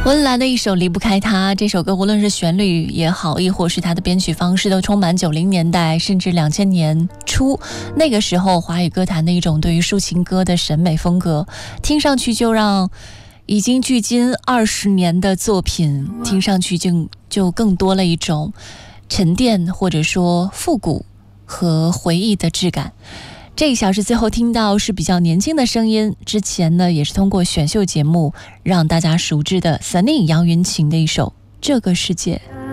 温岚的一首离不开他，这首歌无论是旋律也好，亦或是它的编曲方式，都充满90年代甚至2000年初那个时候华语歌坛的一种对于抒情歌的审美风格，听上去就让已经距今20年的作品听上去就更多了一种沉淀或者说复古和回忆的质感。这一小时最后听到是比较年轻的声音，之前呢也是通过选秀节目让大家熟知的 Sunny 杨云晴的一首《这个世界》。